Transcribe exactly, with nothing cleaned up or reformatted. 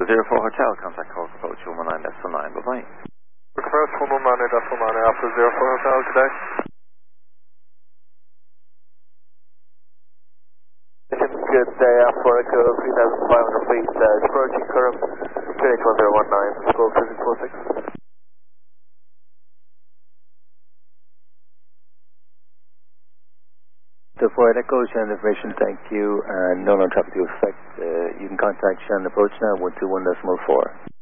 zero four Hotel, contact call approach one nine decimal nine, bye-bye. First one nine decimal nine, Alpha zero four Hotel, good day. Good day, Alpha Echo three thousand five hundred feet, uh, approaching current, Q H one zero one nine, squawk two six four six. So for Echo, Shannon information, thank you, and no non traffic to expect. Uh, you can contact Shannon Approach now, one two one decimal four.